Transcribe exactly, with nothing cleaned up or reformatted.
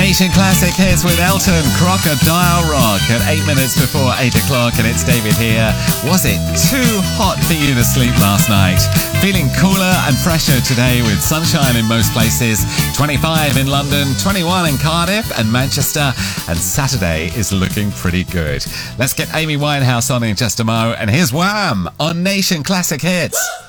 Nation Classic Hits with Elton, Crocodile Rock at eight minutes before eight o'clock, and it's David here. Was it too hot for you to sleep last night? Feeling cooler and fresher today with sunshine in most places. twenty-five in London, twenty-one in Cardiff and Manchester, and Saturday is looking pretty good. Let's get Amy Winehouse on in just a mo, and here's Wham! On Nation Classic Hits.